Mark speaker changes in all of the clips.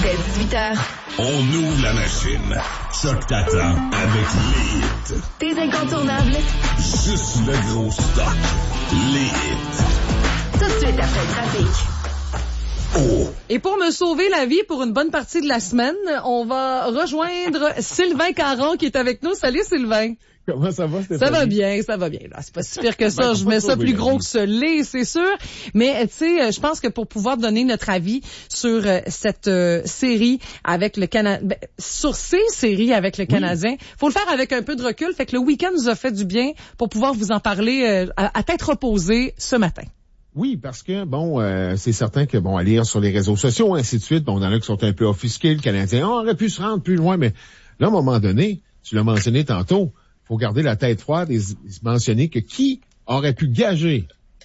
Speaker 1: Dès 18h.
Speaker 2: On ouvre la machine. Choc t'attend avec les hits.
Speaker 1: Tes incontournables.
Speaker 2: Juste le gros stock. Les hits.
Speaker 1: Tout de suite après le trafic.
Speaker 2: Oh.
Speaker 3: Et pour me sauver la vie pour une bonne partie de la semaine, on va rejoindre Sylvain Caron qui est avec nous. Salut Sylvain.
Speaker 4: Comment ça va, Stéphanie?
Speaker 3: Ça va bien. Là, c'est pas si pire que ça. Je mets ça plus gros que ce lait, c'est sûr. Mais tu sais, je pense que pour pouvoir donner notre avis sur cette série avec le Canadien, sur ces séries avec le Canadien, faut le faire avec un peu de recul. Fait que le week-end nous a fait du bien pour pouvoir vous en parler à tête reposée ce matin.
Speaker 4: Oui, parce que, c'est certain que, à lire sur les réseaux sociaux, ainsi de suite, il y en a qui sont un peu offusqués, le Canadien, on aurait pu se rendre plus loin, mais là, à un moment donné, tu l'as mentionné tantôt, faut garder la tête froide et se mentionner que qui aurait pu gager,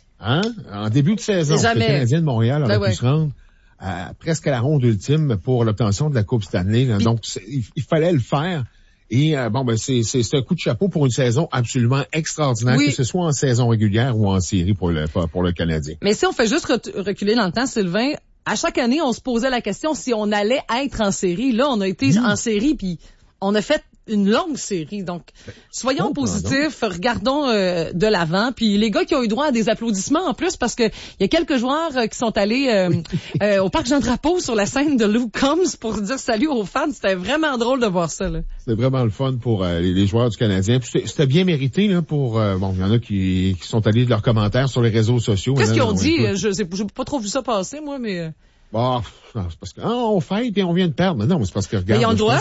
Speaker 4: en début de saison, que le Canadien de Montréal aurait pu se rendre presque à la ronde ultime pour l'obtention de la Coupe Stanley. Là. Donc, il fallait le faire. Et c'est un coup de chapeau pour une saison absolument extraordinaire, que ce soit en saison régulière ou en série pour le Canadien.
Speaker 3: Mais si on fait juste reculer dans le temps, Sylvain, à chaque année, on se posait la question si on allait être en série. Là, on a été en série, puis on a fait une longue série. Donc, soyons positifs, regardons de l'avant. Puis les gars qui ont eu droit à des applaudissements en plus, parce que il y a quelques joueurs qui sont allés au Parc Jean-Drapeau sur la scène de Luke Combs pour dire salut aux fans. C'était vraiment drôle de voir ça.
Speaker 4: C'était vraiment le fun pour les joueurs du Canadien. Puis c'était bien mérité là pour il y en a qui sont allés de leurs commentaires sur les réseaux sociaux.
Speaker 3: Qu'est-ce qu'ils ont dit? J'ai pas trop vu ça passer, moi, mais...
Speaker 4: Non, c'est parce que on fête et on vient de perdre. Mais non, mais c'est parce que regarde,
Speaker 3: mais on doit.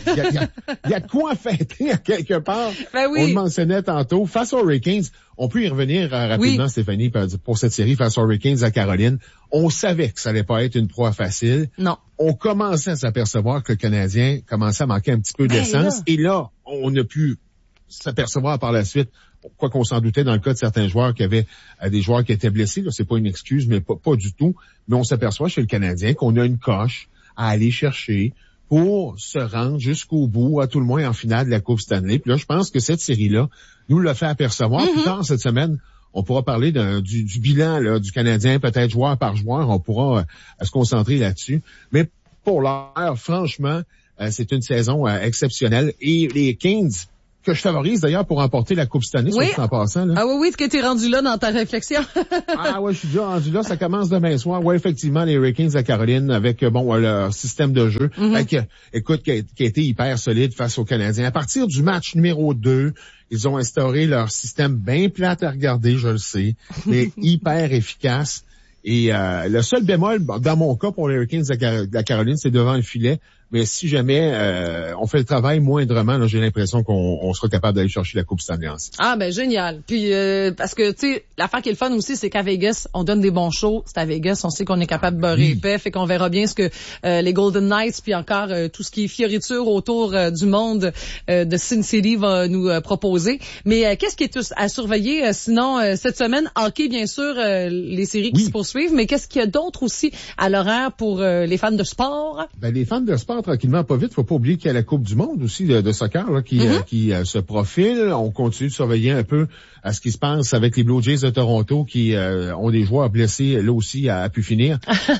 Speaker 4: Il y a de quoi fêter à quelque part.
Speaker 3: Ben oui.
Speaker 4: On le mentionnait tantôt. Face aux Hurricanes, on peut y revenir rapidement, Stéphanie, pour cette série face aux Hurricanes à Caroline. On savait que ça allait pas être une proie facile.
Speaker 3: Non.
Speaker 4: On commençait à s'apercevoir que le Canadien commençait à manquer un petit peu d'essence. Et là, on a pu s'apercevoir par la suite, quoi qu'on s'en doutait dans le cas de certains joueurs qui avaient des joueurs qui étaient blessés, là, c'est pas une excuse, mais pas du tout. Mais on s'aperçoit chez le Canadien qu'on a une coche à aller chercher pour se rendre jusqu'au bout, à tout le moins en finale de la Coupe Stanley. Puis là, je pense que cette série-là nous l'a fait apercevoir. Plus tard cette semaine, on pourra parler du bilan là, du Canadien, peut-être joueur par joueur. On pourra se concentrer là-dessus. Mais pour l'heure, franchement, c'est une saison exceptionnelle. Et les Kings, que je favorise d'ailleurs pour remporter la Coupe Stanley, en passant. Là.
Speaker 3: Ah oui, est-ce que tu es rendu là dans ta réflexion?
Speaker 4: Ah ouais, je suis déjà rendu là, ça commence demain soir. Ouais, effectivement, les Hurricanes à Caroline avec leur système de jeu, écoute, qui a été hyper solide face aux Canadiens. À partir du match numéro 2, ils ont instauré leur système bien plate à regarder, je le sais, mais hyper efficace. Et le seul bémol, dans mon cas, pour les Hurricanes de la Caroline, c'est devant le filet. Mais si jamais on fait le travail moindrement, là, j'ai l'impression qu'on sera capable d'aller chercher la Coupe Stanley ensuite.
Speaker 3: Ah ben génial. Puis parce que tu sais, l'affaire qui est le fun aussi, c'est qu'à Vegas, on donne des bons shows. C'est à Vegas, on sait qu'on est capable de beurrer épais, fait qu'on verra bien ce que les Golden Knights puis encore tout ce qui est fioriture autour du monde de Sin City va nous proposer. Mais qu'est-ce qui est à surveiller sinon cette semaine? Hockey bien sûr, les séries qui se poursuivent, mais qu'est-ce qu'il y a d'autre aussi à l'horaire pour les fans de sport?
Speaker 4: Ben les fans de sport, tranquillement, pas vite. Faut pas oublier qu'il y a la Coupe du Monde aussi de soccer là, qui se profile. On continue de surveiller un peu à ce qui se passe avec les Blue Jays de Toronto qui ont des joueurs blessés là aussi à pu finir.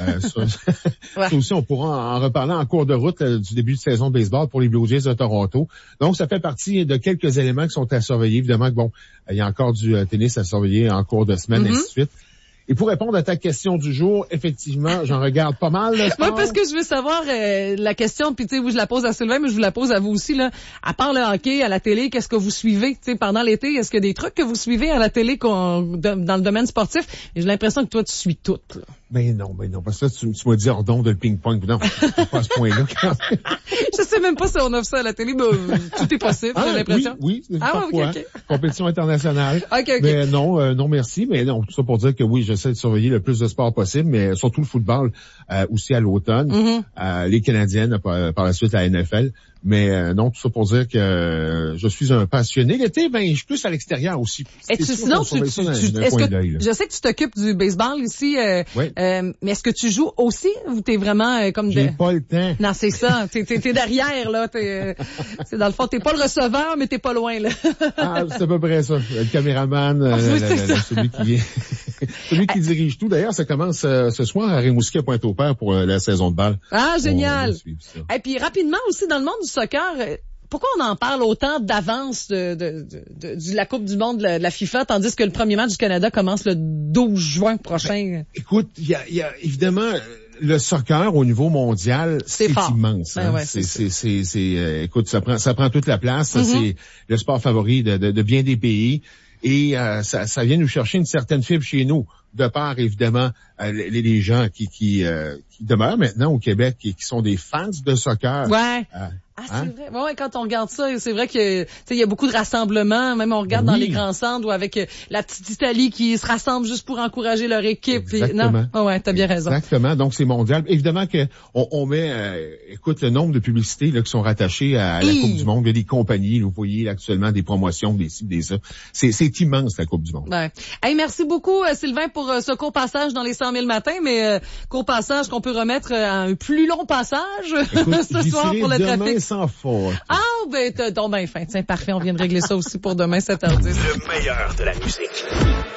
Speaker 4: Ça aussi, on pourra en reparler en cours de route du début de saison de baseball pour les Blue Jays de Toronto. Donc, ça fait partie de quelques éléments qui sont à surveiller. Évidemment que il y a encore du tennis à surveiller en cours de semaine, ainsi de suite. Et pour répondre à ta question du jour, effectivement, j'en regarde pas mal.
Speaker 3: Moi, parce que je veux savoir la question, puis tu sais, je la pose à Sylvain, mais je vous la pose à vous aussi là. À part le hockey, à la télé, qu'est-ce que vous suivez, tu sais, pendant l'été? Est-ce qu'il y a des trucs que vous suivez à la télé dans le domaine sportif? Et j'ai l'impression que toi, tu suis tout. Là.
Speaker 4: Ben non, parce que tu m'as dit ordon de le ping-pong. Non, pas à ce point-là.
Speaker 3: Je sais même pas si on offre ça à la télé, mais tout est possible, j'ai l'impression.
Speaker 4: Oui, parfois. Okay. Compétition internationale.
Speaker 3: Okay.
Speaker 4: Mais non, merci. Mais non, tout ça pour dire que oui, j'essaie de surveiller le plus de sport possible, mais surtout le football aussi à l'automne. Les Canadiennes, par la suite la NFL. Mais non, tout ça pour dire que je suis un passionné. L'été, je suis plus à l'extérieur aussi.
Speaker 3: Sinon, je sais que tu t'occupes du baseball ici, mais est-ce que tu joues aussi ou t'es vraiment comme
Speaker 4: J'ai pas le temps.
Speaker 3: Non, c'est ça. T'es derrière, là. C'est dans le fond, t'es pas le receveur, mais t'es pas loin, là.
Speaker 4: C'est à peu près ça. Le caméraman, celui qui est Celui qui dirige tout. D'ailleurs, ça commence ce soir à Rimouski à Pointe-au-Père pour la saison de balle.
Speaker 3: Ah, génial. Et puis rapidement aussi, dans le monde du soccer, pourquoi on en parle autant d'avance de la Coupe du monde de la FIFA, tandis que le premier match du Canada commence le 12 juin prochain?
Speaker 4: Ben, écoute, il y a évidemment le soccer au niveau mondial, c'est immense. Hein?
Speaker 3: Ouais,
Speaker 4: écoute, ça prend toute la place. Ça, c'est le sport favori de bien des pays. Et ça vient nous chercher une certaine fibre chez nous, de part évidemment les gens qui demeurent maintenant au Québec et qui sont des fans de soccer.
Speaker 3: Ouais. C'est vrai. Ouais, quand on regarde ça, c'est vrai que il y a beaucoup de rassemblements, même on regarde dans les grands centres ou avec la petite Italie qui se rassemble juste pour encourager leur équipe.
Speaker 4: Exactement.
Speaker 3: Non, ouais, t'as bien raison.
Speaker 4: Exactement. Donc c'est mondial. Évidemment que on met écoute le nombre de publicités là qui sont rattachées à la Coupe du monde, il y a des compagnies, là, vous voyez là, actuellement des promotions, des ci, des ça. C'est immense la Coupe du monde.
Speaker 3: Ouais. Hey, merci beaucoup Sylvain pour ce court passage dans les 100 000 matins, mais court passage qu'on peut remettre à un plus long passage.
Speaker 4: Écoute,
Speaker 3: ce soir pour le trafic.
Speaker 4: Sans faute.
Speaker 3: Ah, ben, t'as donc ben fin. Tiens, parfait, on vient de régler ça aussi pour demain, 7h10.
Speaker 2: Le meilleur de la musique.